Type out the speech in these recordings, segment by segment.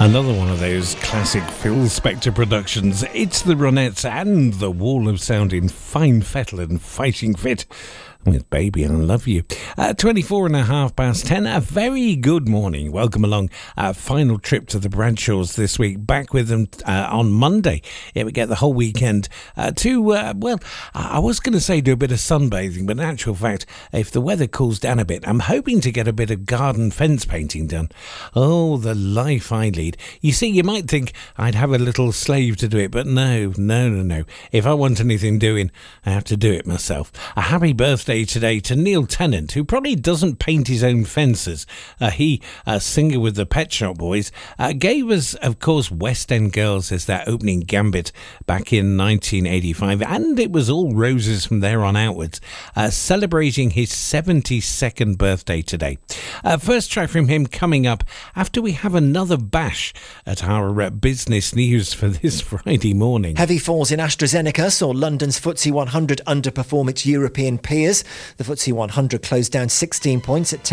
Another one of those classic Phil Spector productions. It's the Ronettes and the Wall of Sound in fine fettle and fighting fit with Baby I Love You. 24 and a half past 10. A very good morning. Welcome along. Final trip to the Bradshaws this week. Back with them on Monday. Yeah, we get the whole weekend to, I was going to say do a bit of sunbathing, but in actual fact, if the weather cools down a bit, I'm hoping to get a bit of garden fence painting done. Oh, the life I lead. You see, you might think I'd have a little slave to do it, but no. If I want anything doing, I have to do it myself. A happy birthday today to Neil Tennant, who probably doesn't paint his own fences. He, a singer with the Pet Shop Boys, gave us, of course, West End Girls as their opening gambit back in 1985, and it was all roses from there on outwards, celebrating his 72nd birthday today. First track from him coming up after we have another bash at our business news for this Friday morning. Heavy falls in AstraZeneca saw London's FTSE 100 underperform its European peers. The FTSE 100 closed down 16 points at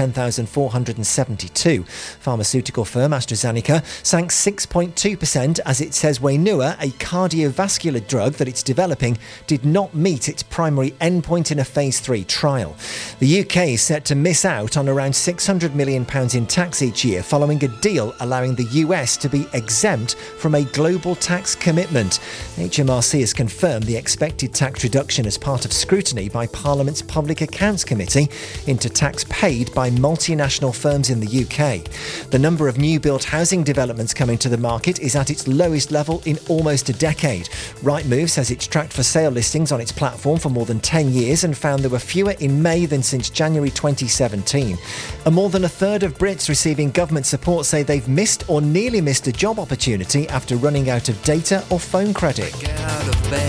10,472. Pharmaceutical firm AstraZeneca sank 6.2% as it says Wainua, a cardiovascular drug that it's developing, did not meet its primary endpoint in a phase 3 trial. The UK is set to miss out on around £600 million in tax each year following a deal allowing the US to be exempt from a global tax commitment. HMRC has confirmed the expected tax reduction as part of scrutiny by Parliament's Public Accounts Committee into tax paid by multinational firms in the UK. The number of new built housing developments coming to the market is at its lowest level in almost a decade. Rightmove says it's tracked for sale listings on its platform for more than 10 years and found there were fewer in May than since January 2017. And more than a third of Brits receiving government support say they've missed or nearly missed a job opportunity after running out of data or phone credit. Get out of bed.